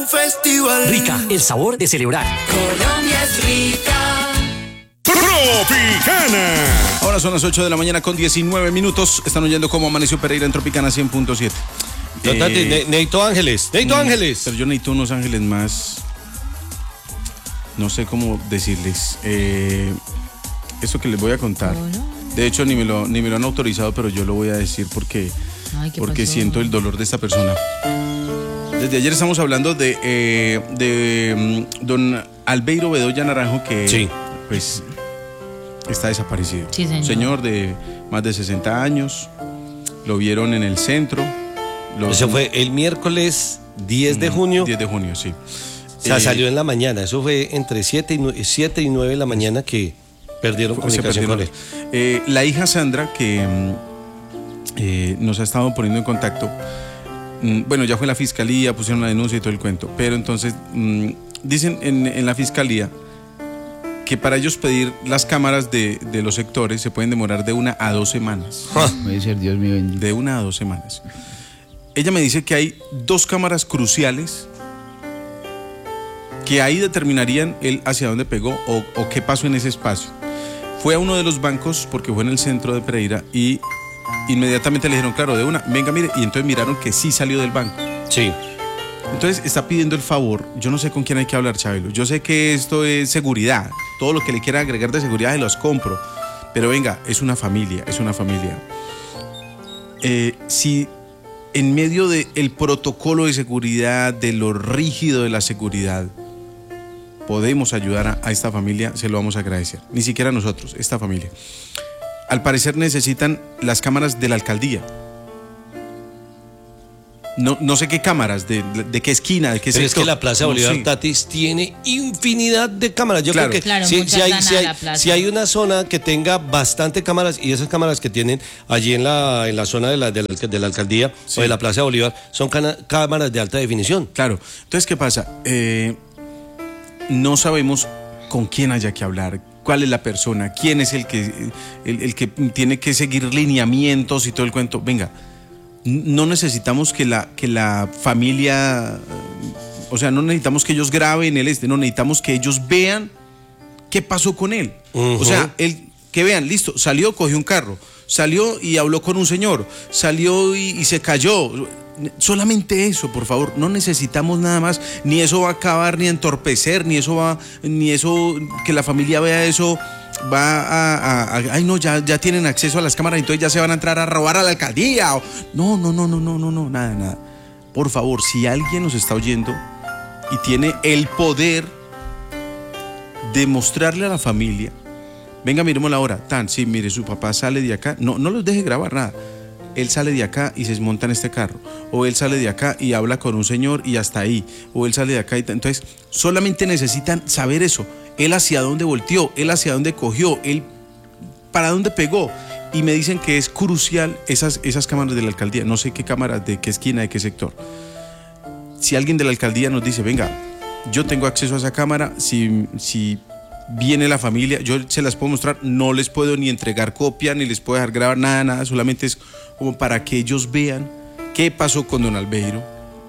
Festival. Rica, el sabor de celebrar. Colombia es rica. Tropicana. Ahora son las 8 de la mañana con 19 minutos. Están oyendo cómo amaneció Pereira en Tropicana 100.7. Necesito ángeles. Ángeles. Pero yo necesito unos ángeles más. No sé cómo decirles. Eso que les voy a contar. De hecho, ni me lo han autorizado, pero yo lo voy a decir porque siento el dolor de esta persona. Desde ayer estamos hablando de don Albeiro Bedoya Naranjo, que sí, pues está desaparecido. Sí, señor. Un señor de más de 60 años. Lo vieron en el centro. Eso fue el miércoles 10 de junio. 10 de junio, sí. O sea, salió en la mañana. Eso fue entre 7 y 9 de la mañana que perdieron comunicación con él. La hija Sandra, que nos ha estado poniendo en contacto. Bueno, ya fue la fiscalía, pusieron la denuncia y todo el cuento. Pero entonces dicen en la fiscalía que para ellos pedir las cámaras de los sectores se pueden demorar de 1 a 2 semanas. Puede ser, Dios mío bendito. De 1 a 2 semanas. Ella me dice que hay 2 cámaras cruciales que ahí determinarían él hacia dónde pegó o qué pasó en ese espacio. Fue a uno de los bancos, porque fue en el centro de Pereira, y inmediatamente le dijeron, claro, de una, venga, mire, y entonces miraron que sí salió del banco. Sí. Entonces está pidiendo el favor. Yo no sé con quién hay que hablar, Chabelo. Yo sé que esto es seguridad. Todo lo que le quiera agregar de seguridad se los compro. Pero venga, es una familia, es una familia. Si en medio del protocolo de seguridad, de lo rígido de la seguridad, podemos ayudar a esta familia, se lo vamos a agradecer. Ni siquiera nosotros, esta familia. Al parecer necesitan las cámaras de la alcaldía. No sé qué cámaras, de qué esquina, de qué sector. Pero es que la Plaza Bolívar, sé. Tatis, tiene infinidad de cámaras. Yo creo que si hay una zona que tenga bastante cámaras, y esas cámaras que tienen allí en la zona de la alcaldía, sí, o de la Plaza Bolívar, son cámaras de alta definición. Claro. Entonces, ¿qué pasa? No sabemos con quién haya que hablar, cuál es la persona, quién es el que tiene que seguir lineamientos y todo el cuento. Venga, no necesitamos que la familia, o sea, no necesitamos que ellos graben no necesitamos que ellos vean qué pasó con él. O sea, que vean, listo, salió, cogió un carro, salió y habló con un señor, salió y se cayó. Solamente eso, por favor, no necesitamos nada más, ni eso va a acabar, ni a entorpecer, ni eso que la familia vea eso, ay no, ya tienen acceso a las cámaras, entonces ya se van a entrar a robar a la alcaldía. No, nada. Por favor, si alguien nos está oyendo y tiene el poder de mostrarle a la familia, venga, miremos la hora, sí, mire, su papá sale de acá, no los deje grabar nada. Él sale de acá y se desmonta en este carro, o él sale de acá y habla con un señor y hasta ahí, o él sale de acá entonces solamente necesitan saber eso, él hacia dónde volteó, él hacia dónde cogió, él para dónde pegó, y me dicen que es crucial esas cámaras de la alcaldía, no sé qué cámaras, de qué esquina, de qué sector. Si alguien de la alcaldía nos dice, venga, yo tengo acceso a esa cámara, si viene la familia, yo se las puedo mostrar, no les puedo ni entregar copia, ni les puedo dejar grabar nada, solamente es como para que ellos vean qué pasó con don Albeiro.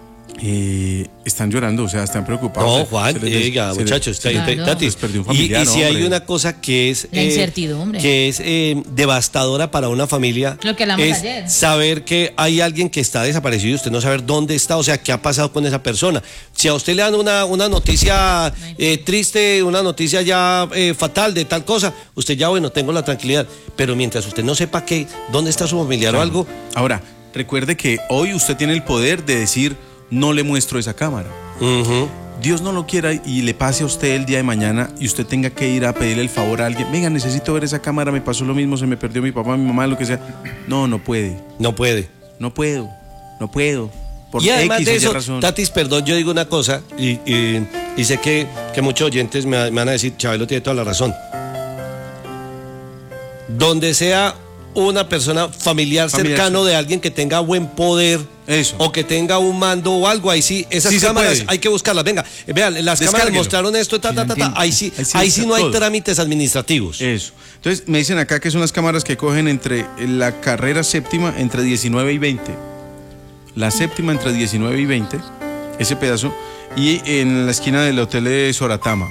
Están llorando, o sea, están preocupados. No, Juan, muchachos, Tatis, perdió un familiar, y si hay una cosa que es la incertidumbre, que es devastadora para una familia, lo que hablamos es ayer, saber que hay alguien que está desaparecido y usted no saber dónde está, o sea, qué ha pasado con esa persona. Si a usted le dan una noticia triste, una noticia ya fatal de tal cosa, usted ya, bueno, tengo la tranquilidad, pero mientras usted no sepa dónde está su familiar, claro, o algo. Ahora, recuerde que hoy usted tiene el poder de decir, no le muestro esa cámara. Dios no lo quiera y le pase a usted el día de mañana y usted tenga que ir a pedirle el favor a alguien. Venga, necesito ver esa cámara, me pasó lo mismo, se me perdió mi papá, mi mamá, lo que sea. No puede. No puedo. Por y además X de eso, razón. Tatis, perdón, yo digo una cosa y sé que muchos oyentes me van a decir, Chabelo tiene toda la razón. Donde sea una persona familiar cercano de alguien que tenga buen poder, eso, o que tenga un mando o algo, ahí sí, esas cámaras hay que buscarlas. Venga, vean, las cámaras mostraron esto, ahí sí no hay trámites administrativos. Eso. Entonces me dicen acá que son las cámaras que cogen entre la carrera séptima entre 19 y 20. La séptima entre 19 y 20, ese pedazo, y en la esquina del hotel de Soratama.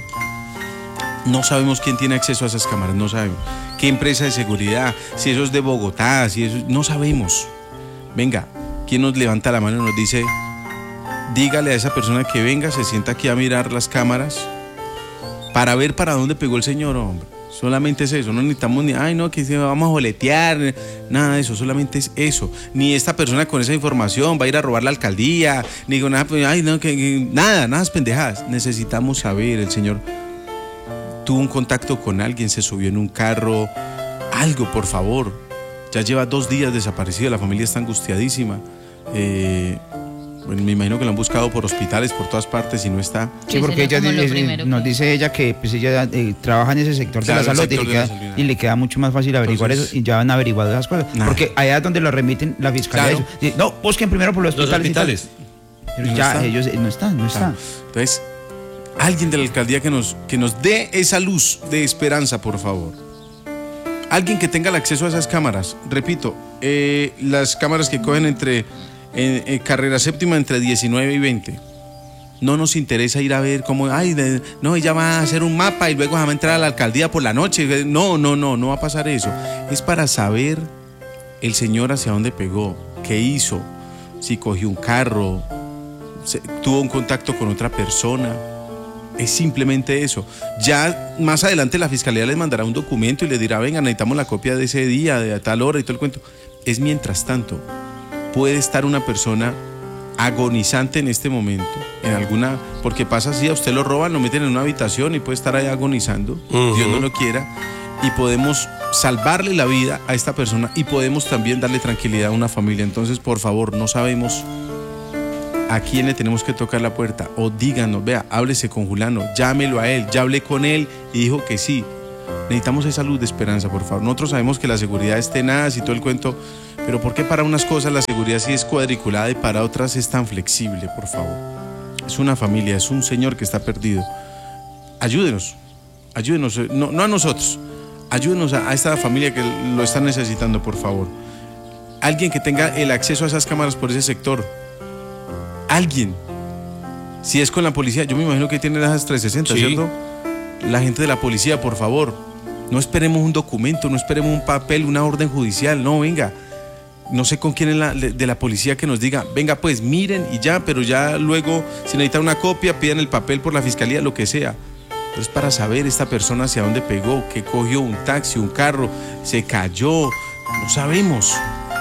No sabemos quién tiene acceso a esas cámaras, no sabemos. ¿Qué empresa de seguridad? Si eso es de Bogotá, si eso... No sabemos. Venga, ¿quién nos levanta la mano y nos dice, dígale a esa persona que venga, se sienta aquí a mirar las cámaras para ver para dónde pegó el señor, hombre? Solamente es eso, no necesitamos ni, ay no, que vamos a boletear, nada de eso, solamente es eso. Ni esta persona con esa información va a ir a robar la alcaldía, ni con nada, ay no, nada es pendejadas. Necesitamos saber, el señor tuvo un contacto con alguien, se subió en un carro, algo, por favor. Ya lleva 2 días desaparecido, la familia está angustiadísima. Bueno, me imagino que lo han buscado por hospitales, por todas partes y no está. Sí, porque ella nos dice ella que pues ella trabaja en ese sector, claro, de la salud y le queda mucho más fácil averiguar. Entonces, eso, y ya han averiguado esas cosas. Nah. Porque allá es donde lo remiten la fiscalía. Claro. No, busquen primero por los hospitales. Pero no ya está. Ellos no están. Claro. Entonces, alguien de la alcaldía que nos dé esa luz de esperanza, por favor. Alguien que tenga el acceso a esas cámaras. Repito, las cámaras que cogen en carrera séptima entre 19 y 20. No nos interesa ir a ver cómo, no, ella va a hacer un mapa y luego va a entrar a la alcaldía por la noche. No va a pasar eso. Es para saber el señor hacia dónde pegó, qué hizo, si cogió un carro, tuvo un contacto con otra persona. Es simplemente eso. Ya más adelante la fiscalía les mandará un documento y les dirá, venga, necesitamos la copia de ese día, de tal hora y todo el cuento. Es mientras tanto. Puede estar una persona agonizante en este momento, en alguna, porque pasa así, a usted lo roban, lo meten en una habitación y puede estar ahí agonizando, Dios no lo quiera, y podemos salvarle la vida a esta persona y podemos también darle tranquilidad a una familia. Entonces, por favor, no sabemos a quién le tenemos que tocar la puerta, o díganos, vea, háblese con Julano, llámelo a él, ya hablé con él y dijo que sí. Necesitamos esa luz de esperanza, por favor. Nosotros sabemos que la seguridad es tenaz y todo el cuento, pero ¿por qué para unas cosas la seguridad sí es cuadriculada y para otras es tan flexible, por favor? Es una familia, es un señor que está perdido. Ayúdenos, no a nosotros, ayúdenos a esta familia que lo está necesitando, por favor. Alguien que tenga el acceso a esas cámaras por ese sector. Alguien. Si es con la policía, yo me imagino que tienen esas 360, sí. ¿Cierto? La gente de la policía, por favor. No esperemos un documento, no esperemos un papel, una orden judicial, no, venga. No sé con quién es de la policía que nos diga, venga pues miren y ya, pero ya luego si necesitan una copia, pidan el papel por la fiscalía, lo que sea. Pero es para saber esta persona hacia dónde pegó, que cogió un taxi, un carro, se cayó, no sabemos.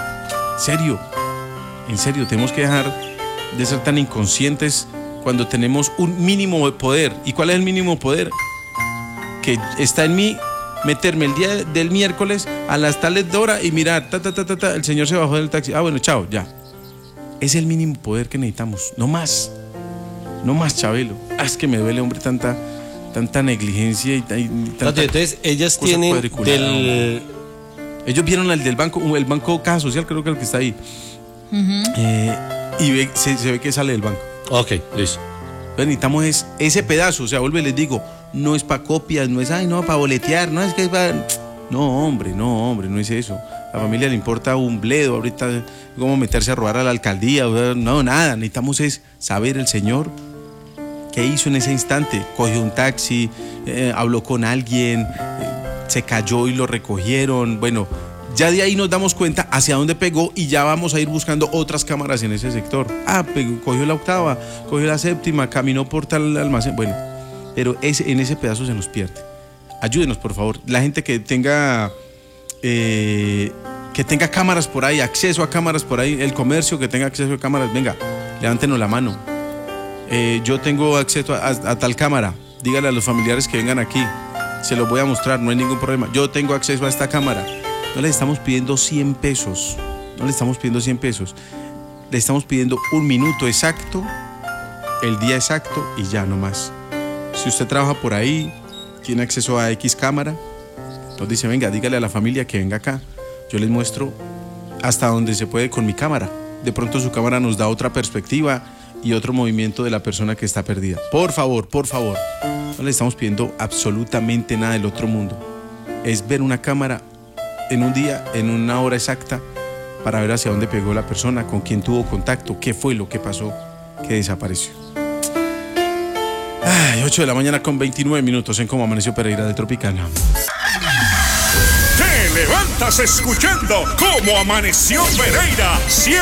En serio, tenemos que dejar de ser tan inconscientes cuando tenemos un mínimo de poder. ¿Y cuál es el mínimo poder? Que está en mí meterme el día del miércoles a las tales de hora y mirar, el señor se bajó del taxi, bueno, chao, ya. Es el mínimo poder que necesitamos, no más, Chabelo. Es que me duele, hombre, tanta negligencia y tanta. Entonces, ellas tienen ellos vieron el banco Caja Social, creo que es el que está ahí. Y se ve que sale del banco. Ok, listo. Entonces necesitamos ese pedazo, o sea, vuelvo y les digo, no es para copias, no es, para boletear, no es que es para... No, hombre, no es eso. A la familia le importa un bledo, ahorita cómo meterse a robar a la alcaldía, no, nada. Necesitamos es saber el señor qué hizo en ese instante. Cogió un taxi, habló con alguien, se cayó y lo recogieron. Bueno, ya de ahí nos damos cuenta hacia dónde pegó y ya vamos a ir buscando otras cámaras en ese sector. Cogió la octava, cogió la séptima, caminó por tal almacén. Bueno, pero en ese pedazo se nos pierde. Ayúdenos, por favor. La gente que tenga cámaras por ahí, acceso a cámaras por ahí, el comercio que tenga acceso a cámaras, venga, levántenos la mano. Yo tengo acceso a tal cámara, dígale a los familiares que vengan aquí, se los voy a mostrar, no hay ningún problema. Yo tengo acceso a esta cámara. No les estamos pidiendo 100 pesos, le estamos pidiendo un minuto exacto, el día exacto y ya no más. Si usted trabaja por ahí, tiene acceso a X cámara, entonces dice, venga, dígale a la familia que venga acá. Yo les muestro hasta donde se puede con mi cámara. De pronto su cámara nos da otra perspectiva y otro movimiento de la persona que está perdida. Por favor, no le estamos pidiendo absolutamente nada del otro mundo. Es ver una cámara en un día, en una hora exacta, para ver hacia dónde pegó la persona, con quién tuvo contacto, qué fue lo que pasó, que desapareció. 8 de la mañana con 29 minutos en Cómo Amaneció Pereira de Tropicana. Te levantas escuchando Cómo Amaneció Pereira.